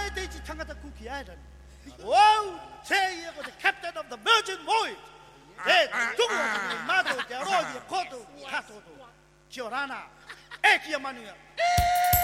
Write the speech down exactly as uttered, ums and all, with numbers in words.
대지 창가다 쿠키야 와우 제이의 그 captain of the virgin voyage 네 누구야 마도 자로지 코도 카토도 지어라나 애기야만이야